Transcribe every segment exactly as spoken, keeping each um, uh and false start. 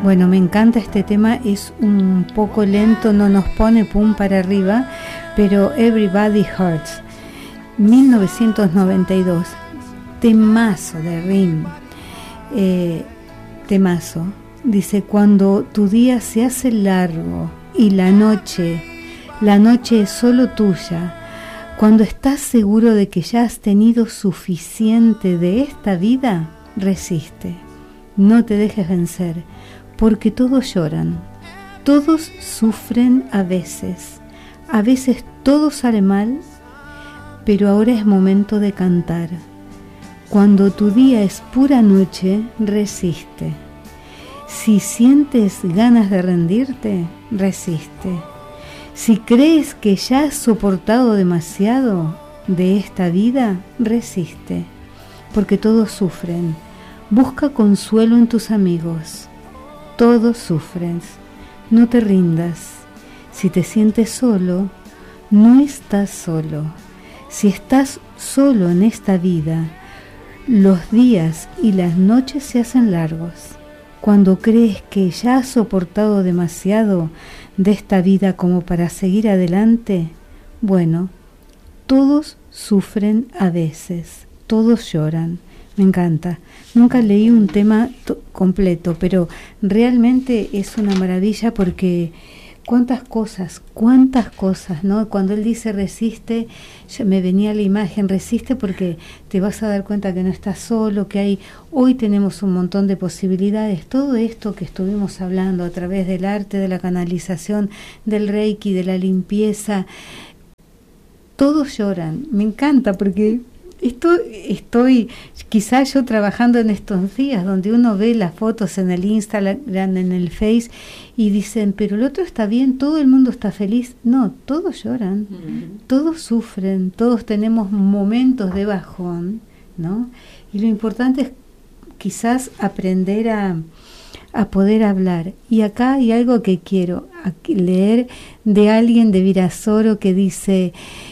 Bueno, me encanta este tema, es un poco lento, no nos pone pum para arriba, pero Everybody Hurts, mil novecientos noventa y dos, temazo de R I M, eh, temazo, dice: cuando tu día se hace largo y la noche, la noche es solo tuya, cuando estás seguro de que ya has tenido suficiente de esta vida, resiste, no te dejes vencer, porque todos lloran, todos sufren a veces, a veces todo sale mal, pero ahora es momento de cantar. Cuando tu día es pura noche, resiste. Si sientes ganas de rendirte, resiste. Si crees que ya has soportado demasiado de esta vida, resiste, porque todos sufren. Busca consuelo en tus amigos. Todos sufren. No te rindas. Si te sientes solo, no estás solo. Si estás solo en esta vida, los días y las noches se hacen largos. Cuando crees que ya has soportado demasiado de esta vida como para seguir adelante, bueno, todos sufren a veces, todos lloran. Me encanta. Nunca leí un tema to- completo, pero realmente es una maravilla porque cuántas cosas, cuántas cosas, ¿no? Cuando él dice resiste, ya me venía la imagen, resiste porque te vas a dar cuenta que no estás solo, que hay, hoy tenemos un montón de posibilidades. Todo esto que estuvimos hablando a través del arte, de la canalización, del reiki, de la limpieza, todos lloran. Me encanta porque esto estoy, quizás yo trabajando en estos días, donde uno ve las fotos en el Instagram, en el Face, y dicen, pero el otro está bien, todo el mundo está feliz. No, todos lloran, uh-huh. Todos sufren, todos tenemos momentos de bajón, ¿no? Y lo importante es quizás aprender a, a poder hablar. Y acá hay algo que quiero leer de alguien de Virasoro que dice,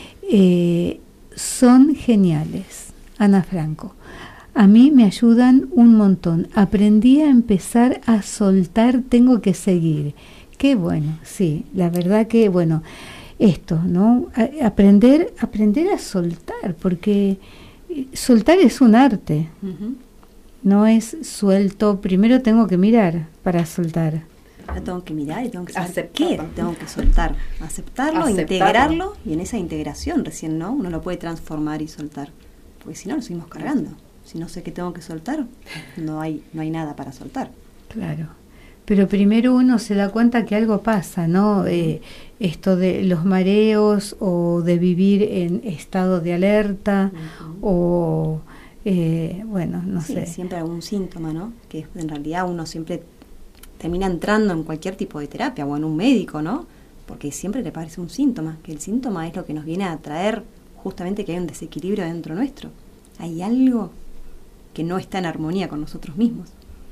eh, son geniales, Ana Franco. A mí me ayudan un montón. Aprendí a empezar a soltar, tengo que seguir. Qué bueno, sí, la verdad que, bueno, esto, ¿no? A, aprender, aprender a soltar, porque soltar es un arte. Uh-huh. No es suelto, primero tengo que mirar para soltar. Yo tengo que mirar y tengo que saber aceptar, qué tengo que soltar, aceptarlo, aceptarlo, integrarlo, y en esa integración recién, ¿no? Uno lo puede transformar y soltar, porque si no lo seguimos cargando. Si no sé qué tengo que soltar, no hay no hay nada para soltar. Claro, pero primero uno se da cuenta que algo pasa, ¿no? Eh, esto de los mareos o de vivir en estado de alerta, uh-huh. o eh, bueno, no sí, sé. Siempre algún síntoma, ¿no? Que en realidad uno siempre termina entrando en cualquier tipo de terapia o en un médico, ¿no? Porque siempre le parece un síntoma, que el síntoma es lo que nos viene a traer justamente que hay un desequilibrio dentro nuestro. Hay algo que no está en armonía con nosotros mismos.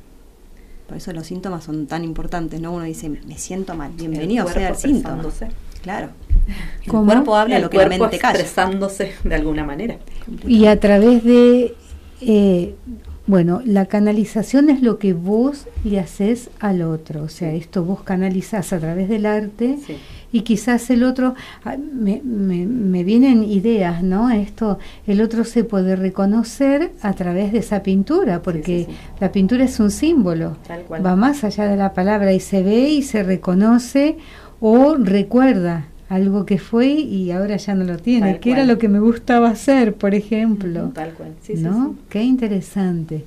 Por eso los síntomas son tan importantes, ¿no? Uno dice, me siento mal, bienvenido sea el síntoma. Claro. El ¿Cómo? cuerpo habla el lo que la mente calla. Expresándose de alguna manera. Y a través de, eh, bueno, la canalización es lo que vos le haces al otro. O sea, esto vos canalizás a través del arte, sí. Y quizás el otro, me, me, me vienen ideas, ¿no? Esto, el otro se puede reconocer a través de esa pintura, porque sí, sí, sí. La pintura es un símbolo, tal cual. Va más allá de la palabra y se ve y se reconoce o recuerda algo que fue y ahora ya no lo tiene, tal que cual. Era lo que me gustaba hacer, por ejemplo. Tal cual, sí, ¿no? Sí, sí. Qué interesante.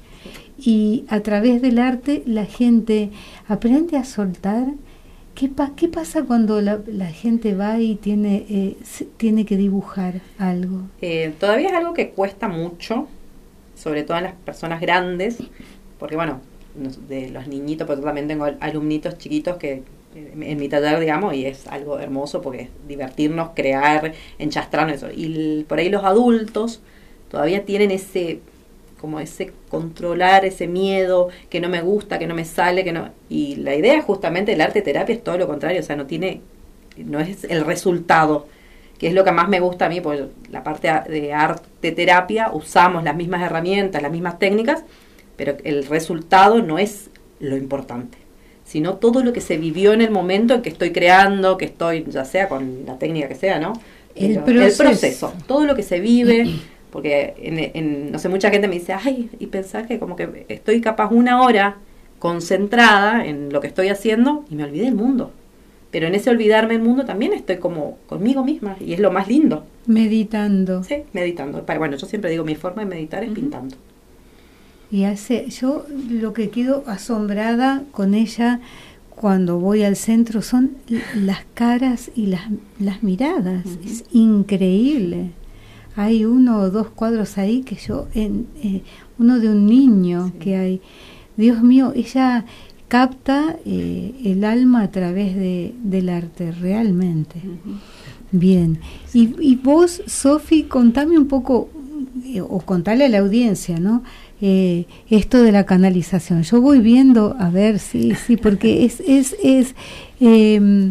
Y a través del arte la gente aprende a soltar. ¿Qué, pa- ¿Qué pasa cuando la, la gente va y tiene eh, se, tiene que dibujar algo? Eh, todavía es algo que cuesta mucho, sobre todo en las personas grandes, porque bueno, de los niñitos, pero también tengo alumnitos chiquitos que en mi taller, digamos, y es algo hermoso porque es divertirnos, crear, enchastrarnos, eso. Y el, por ahí los adultos todavía tienen ese... como ese controlar, ese miedo, que no me gusta, que no me sale, que no... Y la idea justamente del arte terapia es todo lo contrario, o sea, no tiene, no es el resultado, que es lo que más me gusta a mí, porque la parte de arte terapia usamos las mismas herramientas, las mismas técnicas, pero el resultado no es lo importante, sino todo lo que se vivió en el momento en que estoy creando, que estoy, ya sea con la técnica que sea, ¿no? El Pero, proceso. el proceso, todo lo que se vive, porque en, en, no sé, mucha gente me dice, ay, y pensar que como que estoy capaz una hora concentrada en lo que estoy haciendo y me olvidé del mundo. Pero en ese olvidarme del mundo también estoy como conmigo misma y es lo más lindo. Meditando. Sí, meditando. Bueno, yo siempre digo, mi forma de meditar es uh-huh. pintando. Y hace, yo lo que quedo asombrada con ella cuando voy al centro son las caras y las, las miradas. Uh-huh. Es increíble. Hay uno o dos cuadros ahí que yo, en, eh, uno de un niño sí. que hay. Dios mío, ella capta eh, el alma a través de, del arte, realmente. Uh-huh. Bien. Y, y vos, Sofi, contame un poco, eh, o contale a la audiencia, ¿no? Eh, esto de la canalización. Yo voy viendo, a ver, sí, sí, porque es, es, es, eh,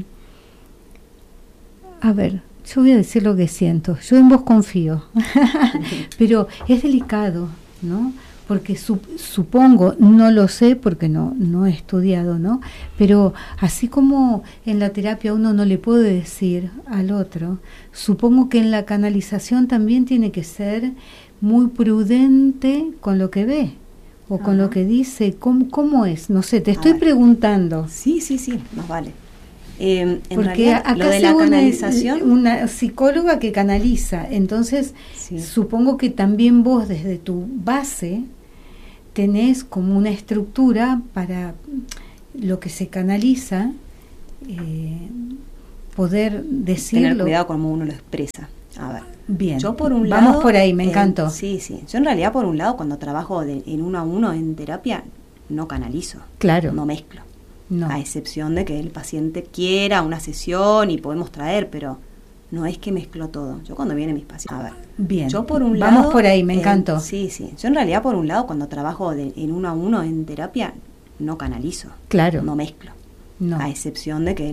a ver, yo voy a decir lo que siento. Yo en vos confío, pero es delicado, ¿no? Porque su, supongo, no lo sé porque no, no he estudiado, ¿no? Pero así como en la terapia uno no le puede decir al otro, supongo que en la canalización también tiene que ser muy prudente con lo que ve o con Ajá. lo que dice. ¿Cómo, cómo es? No sé, te estoy preguntando. Sí, sí, sí, más vale. Eh, en Porque realidad, acá lo de la una, canalización, una psicóloga que canaliza, entonces sí. supongo que también vos desde tu base tenés como una estructura para lo que se canaliza, eh, poder decirlo. Tener cuidado como uno lo expresa. A ver, bien. Yo por un Vamos lado, por ahí, me eh, encantó. Sí, sí. Yo en realidad por un lado cuando trabajo de, en uno a uno en terapia no canalizo. Claro. No mezclo. No. A excepción de que el paciente quiera una sesión y podemos traer, pero no es que mezclo todo. Yo cuando vienen mis pacientes... A ver, bien. Yo por un Vamos lado, por ahí, me eh, encantó. Sí, sí. Yo en realidad por un lado cuando trabajo de, en uno a uno en terapia no canalizo. Claro. No mezclo. No. A excepción de que